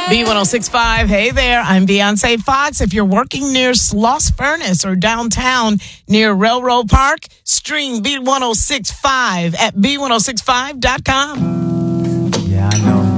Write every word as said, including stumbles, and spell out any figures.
B one oh six point five. Hey there, I'm Beyonce Fox. If you're working near Sloss Furnace or downtown near Railroad Park, stream B one oh six point five at B one oh six point five dot com. Yeah, I know.